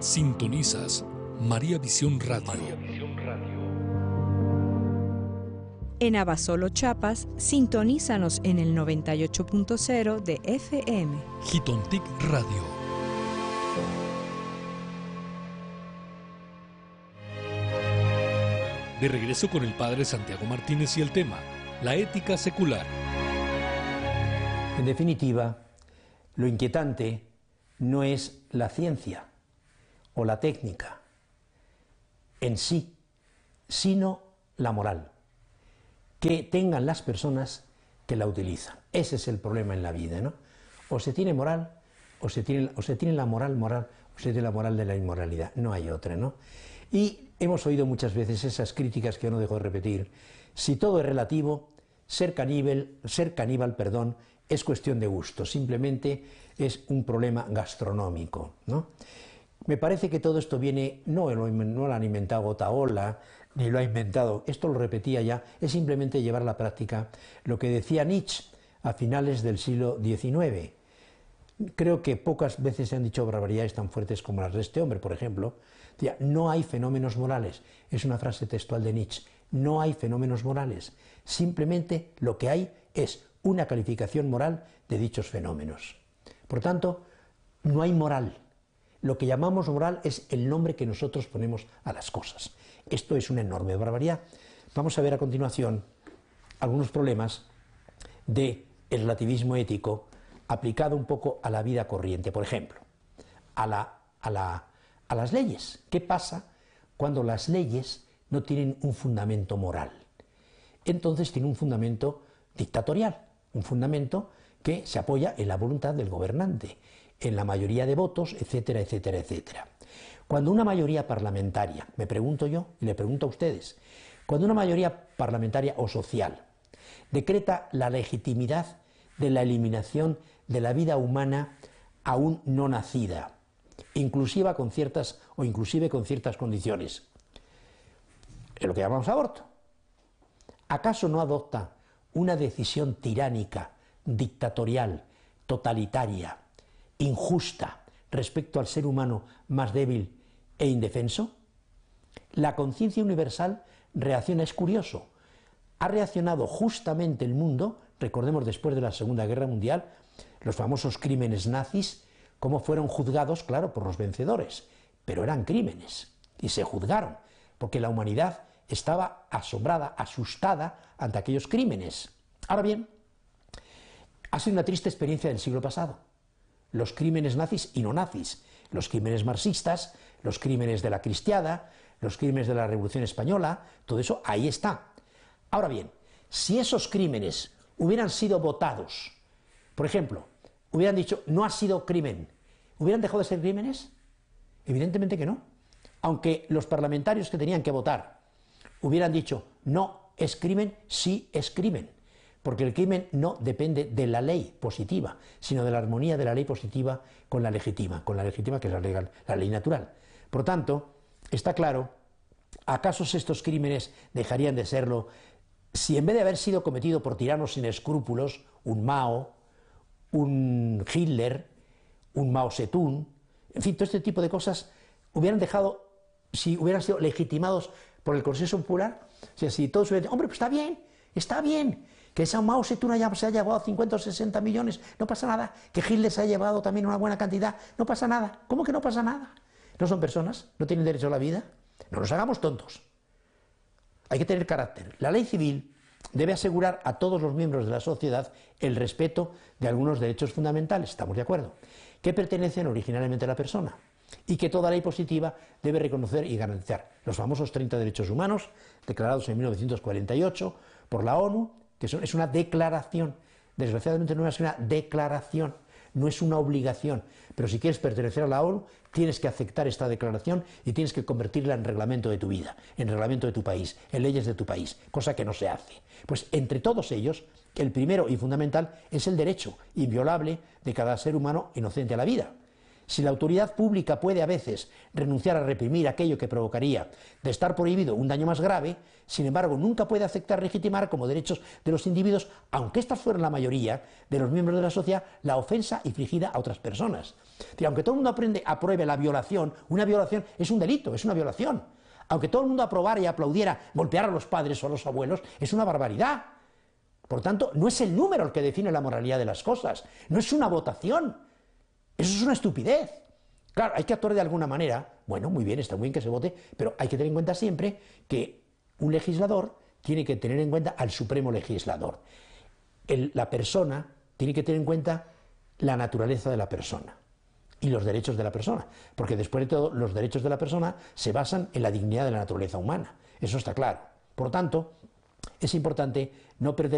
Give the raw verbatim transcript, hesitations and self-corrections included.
Sintonizas María Visión Radio. María Visión Radio. En Abasolo, Chiapas, sintonízanos en el noventa y ocho punto cero de F M. Jitontic Radio. De regreso con el padre Santiago Martínez y el tema, la ética secular. En definitiva, lo inquietante no es la ciencia o la técnica en sí, sino la moral que tengan las personas que la utilizan. Ese es el problema en la vida, ¿no? O se tiene moral, o se tiene, o se tiene la moral moral, o se tiene la moral de la inmoralidad. No hay otra, ¿no? Y hemos oído muchas veces esas críticas que yo no dejo de repetir. Si todo es relativo, ser caníbal, ser caníbal, perdón, es cuestión de gusto. Simplemente es un problema gastronómico, ¿no? Me parece que todo esto viene, no lo, no lo han inventado Otaola, ni lo ha inventado, esto lo repetía ya, es simplemente llevar a la práctica lo que decía Nietzsche a finales del siglo diecinueve. Creo que pocas veces se han dicho barbaridades tan fuertes como las de este hombre, por ejemplo. Decía, no hay fenómenos morales, es una frase textual de Nietzsche, no hay fenómenos morales, simplemente lo que hay es una calificación moral de dichos fenómenos. Por tanto, no hay moral. Lo que llamamos moral es el nombre que nosotros ponemos a las cosas. Esto es una enorme barbaridad. Vamos a ver a continuación algunos problemas del relativismo ético aplicado un poco a la vida corriente. Por ejemplo, a, la, a, la, a las leyes. ¿Qué pasa cuando las leyes no tienen un fundamento moral? Entonces tiene un fundamento dictatorial, un fundamento que se apoya en la voluntad del gobernante, en la mayoría de votos, etcétera, etcétera, etcétera. Cuando una mayoría parlamentaria, me pregunto yo y le pregunto a ustedes, cuando una mayoría parlamentaria o social decreta la legitimidad de la eliminación de la vida humana aún no nacida, inclusiva con ciertas o inclusive con ciertas condiciones, es lo que llamamos aborto, ¿acaso no adopta una decisión tiránica, dictatorial, totalitaria, injusta respecto al ser humano más débil e indefenso? La conciencia universal reacciona, es curioso, ha reaccionado justamente el mundo, recordemos después de la Segunda Guerra Mundial, los famosos crímenes nazis, cómo fueron juzgados, claro, por los vencedores, pero eran crímenes y se juzgaron, porque la humanidad estaba asombrada, asustada ante aquellos crímenes. Ahora bien, ha sido una triste experiencia del siglo pasado. Los crímenes nazis y no nazis, los crímenes marxistas, los crímenes de la cristiada, los crímenes de la Revolución Española, todo eso ahí está. Ahora bien, si esos crímenes hubieran sido votados, por ejemplo, hubieran dicho no ha sido crimen, ¿hubieran dejado de ser crímenes? Evidentemente que no. Aunque los parlamentarios que tenían que votar hubieran dicho no es crimen, sí es crimen. Porque el crimen no depende de la ley positiva, sino de la armonía de la ley positiva con la legítima, con la legítima que es la, legal, la ley natural. Por tanto, está claro, ¿acaso estos crímenes dejarían de serlo si en vez de haber sido cometido por tiranos sin escrúpulos, un Mao, un Hitler, un Mao Zedong, en fin, todo este tipo de cosas, hubieran dejado, si hubieran sido legitimados por el consenso popular? O sea, si todos hubieran dicho, hombre, pues está bien, está bien, que esa Mao Zedong ya se ha llevado cincuenta o sesenta millones, no pasa nada, que Hitler se ha llevado también una buena cantidad, no pasa nada. ¿Cómo que no pasa nada? ¿No son personas? ¿No tienen derecho a la vida? No nos hagamos tontos. Hay que tener carácter. La ley civil debe asegurar a todos los miembros de la sociedad el respeto de algunos derechos fundamentales, estamos de acuerdo, que pertenecen originalmente a la persona y que toda ley positiva debe reconocer y garantizar los famosos treinta derechos humanos declarados en mil novecientos cuarenta y ocho por la ONU, que son, es una declaración, desgraciadamente no es una declaración, no es una obligación, pero si quieres pertenecer a la ONU tienes que aceptar esta declaración y tienes que convertirla en reglamento de tu vida, en reglamento de tu país, en leyes de tu país, cosa que no se hace. Pues entre todos ellos, el primero y fundamental es el derecho inviolable de cada ser humano inocente a la vida. Si la autoridad pública puede a veces renunciar a reprimir aquello que provocaría de estar prohibido un daño más grave, sin embargo nunca puede aceptar legitimar como derechos de los individuos, aunque estas fueran la mayoría de los miembros de la sociedad, la ofensa infligida a otras personas. Es decir, aunque todo el mundo aprende, apruebe la violación, una violación es un delito, es una violación. Aunque todo el mundo aprobara y aplaudiera golpear a los padres o a los abuelos, es una barbaridad. Por tanto, no es el número el que define la moralidad de las cosas, no es una votación. Eso es una estupidez. Claro, hay que actuar de alguna manera. Bueno, muy bien, está muy bien que se vote, pero hay que tener en cuenta siempre que un legislador tiene que tener en cuenta al supremo legislador. El, la persona tiene que tener en cuenta la naturaleza de la persona y los derechos de la persona, porque después de todo los derechos de la persona se basan en la dignidad de la naturaleza humana. Eso está claro. Por tanto, es importante no perder